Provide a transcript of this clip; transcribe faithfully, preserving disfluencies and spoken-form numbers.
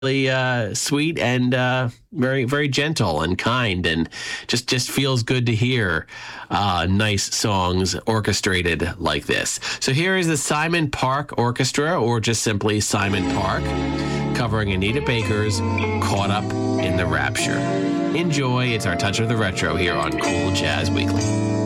really uh, sweet and uh, very, very gentle and kind, and just just feels good to hear uh, nice songs orchestrated like this. So here is the Simon Park Orchestra, or just simply Simon Park, covering Anita Baker's "Caught Up in the Rapture." Enjoy. It's our touch of the retro here on Cool Jazz Weekly.